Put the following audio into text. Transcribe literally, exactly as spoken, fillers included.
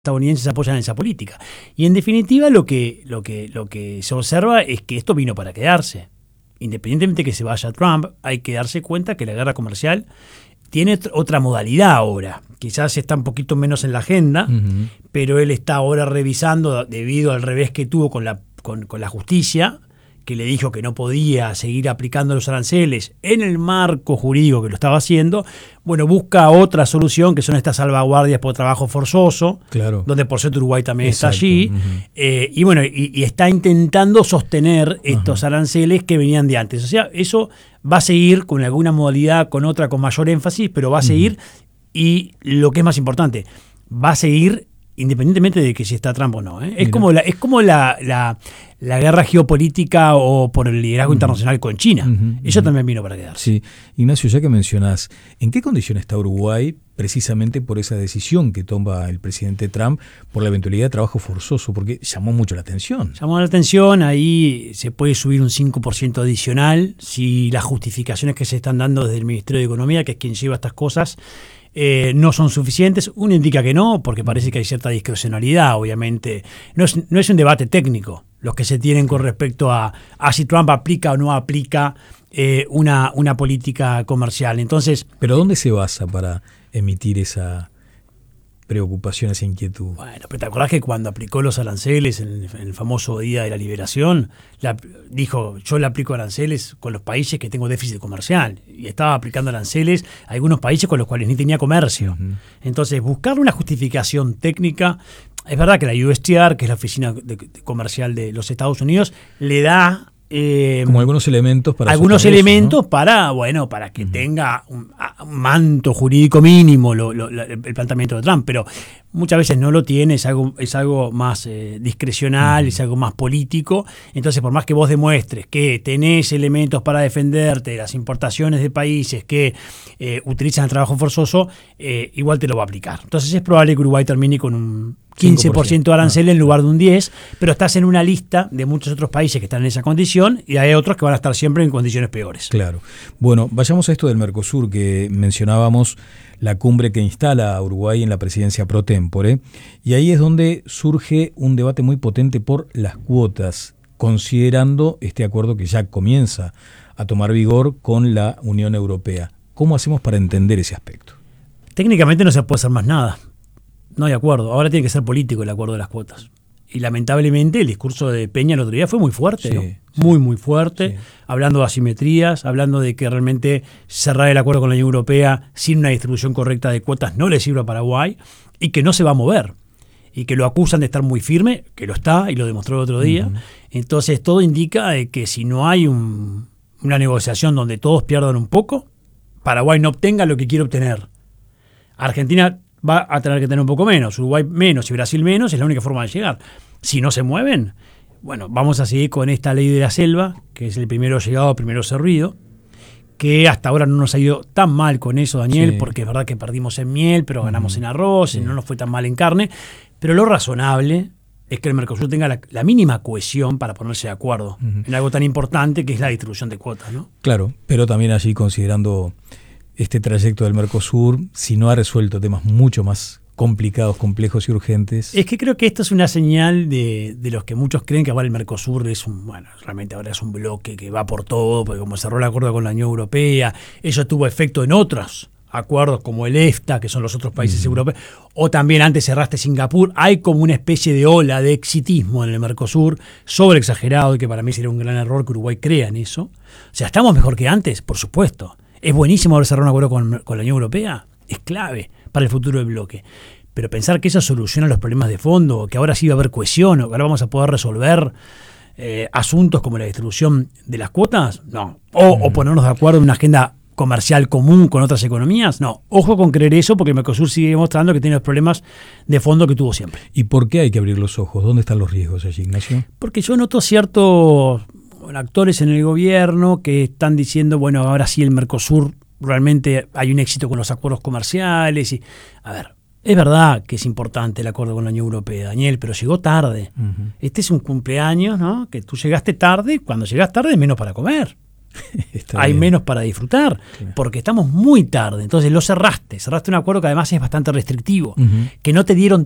estadounidenses apoyan esa política. Y en definitiva lo que, lo que, lo que se observa es que esto vino para quedarse. Independientemente de que se vaya Trump, hay que darse cuenta que la guerra comercial tiene otra modalidad ahora. Quizás está un poquito menos en la agenda, uh-huh. pero él está ahora revisando, debido al revés que tuvo con la, con, con la justicia, que le dijo que no podía seguir aplicando los aranceles en el marco jurídico que lo estaba haciendo, bueno, busca otra solución, que son estas salvaguardias por trabajo forzoso, claro. donde por cierto Uruguay también Exacto. está allí, uh-huh. eh, y bueno, y, y está intentando sostener estos uh-huh. aranceles que venían de antes. O sea, eso va a seguir con alguna modalidad, con otra con mayor énfasis, pero va a seguir, uh-huh. y lo que es más importante, va a seguir independientemente de que si está Trump o no. ¿eh? Es como, la, es como la, la, la guerra geopolítica o por el liderazgo uh-huh. internacional con China. Uh-huh. Eso uh-huh. también vino para quedarse. Sí. Ignacio, ya que mencionás, ¿en qué condición está Uruguay precisamente por esa decisión que toma el presidente Trump por la eventualidad de trabajo forzoso? Porque llamó mucho la atención. Llamó la atención, ahí se puede subir un cinco por ciento adicional si las justificaciones que se están dando desde el Ministerio de Economía, que es quien lleva estas cosas, Eh, no son suficientes. Uno indica que no, porque parece que hay cierta discrecionalidad, obviamente. No es, no es un debate técnico los que se tienen con respecto a, a si Trump aplica o no aplica eh, una, una política comercial. Entonces, ¿pero dónde se basa para emitir esa preocupación, esa inquietud? Bueno, pero ¿te acordás que cuando aplicó los aranceles en el, en el famoso Día de la Liberación, la, dijo, yo le aplico aranceles con los países que tengo déficit comercial? Y estaba aplicando aranceles a algunos países con los cuales ni tenía comercio. Uh-huh. Entonces, buscar una justificación técnica, es verdad que la U S T R, que es la Oficina de, de Comercial de los Estados Unidos, le da Eh, como algunos elementos para algunos elementos eso, ¿no? para bueno para que uh-huh. tenga un, un manto jurídico mínimo lo, lo, lo, el planteamiento de Trump, pero muchas veces no lo tiene, es algo es algo más eh, discrecional, uh-huh. es algo más político. Entonces, por más que vos demuestres que tenés elementos para defenderte de las importaciones de países que eh, utilizan el trabajo forzoso, eh, igual te lo va a aplicar. Entonces es probable que Uruguay termine con un quince por ciento de arancel ah. en lugar de un diez por ciento, pero estás en una lista de muchos otros países que están en esa condición y hay otros que van a estar siempre en condiciones peores. Claro. Bueno, vayamos a esto del Mercosur, que mencionábamos, la cumbre que instala a Uruguay en la presidencia pro tempore, y ahí es donde surge un debate muy potente por las cuotas, considerando este acuerdo que ya comienza a tomar vigor con la Unión Europea. ¿Cómo hacemos para entender ese aspecto? Técnicamente no se puede hacer más nada. No hay acuerdo. Ahora tiene que ser político el acuerdo de las cuotas. Y lamentablemente el discurso de Peña el otro día fue muy fuerte, sí, ¿no? Sí. Muy, muy fuerte, sí. Hablando de asimetrías, hablando de que realmente cerrar el acuerdo con la Unión Europea sin una distribución correcta de cuotas no le sirve a Paraguay y que no se va a mover. Y que lo acusan de estar muy firme, que lo está y lo demostró el otro día. Uh-huh. Entonces todo indica de que si no hay un, una negociación donde todos pierdan un poco, Paraguay no obtenga lo que quiere obtener. Argentina va a tener que tener un poco menos, Uruguay menos y Brasil menos, es la única forma de llegar. Si no se mueven, bueno, vamos a seguir con esta ley de la selva, que es el primero llegado, primero servido, que hasta ahora no nos ha ido tan mal con eso, Daniel, sí. porque es verdad que perdimos en miel, pero ganamos uh-huh. en arroz, sí. y no nos fue tan mal en carne, pero lo razonable es que el Mercosur tenga la, la mínima cohesión para ponerse de acuerdo uh-huh. en algo tan importante que es la distribución de cuotas, ¿no? Claro, pero también allí considerando este trayecto del Mercosur, si no ha resuelto temas mucho más complicados, complejos y urgentes. Es que creo que esto es una señal de, de los que muchos creen que ahora el Mercosur es un, bueno, realmente ahora es un bloque que va por todo, porque como cerró el acuerdo con la Unión Europea, eso tuvo efecto en otros acuerdos como el EFTA, que son los otros países uh-huh. europeos, o también antes cerraste Singapur. Hay como una especie de ola de exitismo en el Mercosur, sobre exagerado, y que para mí sería un gran error que Uruguay crea en eso. O sea, ¿estamos mejor que antes? Por supuesto. ¿Es buenísimo haber cerrado un acuerdo con, con la Unión Europea? Es clave para el futuro del bloque. Pero pensar que eso soluciona los problemas de fondo, que ahora sí va a haber cohesión, o que ahora vamos a poder resolver eh, asuntos como la distribución de las cuotas, no. O, uh-huh. o ponernos de acuerdo en una agenda comercial común con otras economías, no. Ojo con creer eso, porque Mercosur sigue demostrando que tiene los problemas de fondo que tuvo siempre. ¿Y por qué hay que abrir los ojos? ¿Dónde están los riesgos allí, Ignacio? Porque yo noto ciertos actores en el gobierno que están diciendo, bueno, ahora sí el Mercosur realmente hay un éxito con los acuerdos comerciales. Y, a ver, es verdad que es importante el acuerdo con la Unión Europea, Daniel, pero llegó tarde. Uh-huh. Este es un cumpleaños, ¿no? Que tú llegaste tarde, cuando llegas tarde hay menos para comer. Hay bien. Menos para disfrutar, claro. porque estamos muy tarde. Entonces lo cerraste, cerraste un acuerdo que además es bastante restrictivo, uh-huh. que no te dieron